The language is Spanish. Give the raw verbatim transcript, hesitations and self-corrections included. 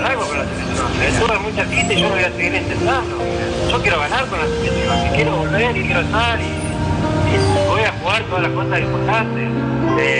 lograr algo con la selección. El tour es muy cerquita y yo lo voy a seguir intentando. Yo quiero ganar con la selección, y quiero volver y quiero estar y, y voy a jugar todas las cosas importantes. Eh,